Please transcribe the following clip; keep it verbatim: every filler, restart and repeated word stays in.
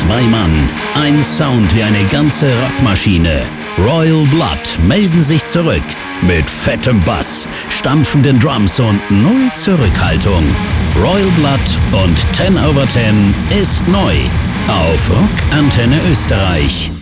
Zwei Mann, ein Sound wie eine ganze Rockmaschine. Royal Blood melden sich zurück. Mit fettem Bass, stampfenden Drums und null Zurückhaltung. Royal Blood und ten over ten ist neu. Auf Rock Antenne Österreich.